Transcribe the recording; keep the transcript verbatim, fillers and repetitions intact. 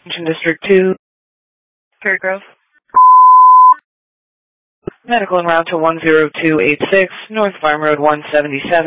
District two, Perry Grove. Medical en route to one zero two eight six, North Farm Road one seventy-seven.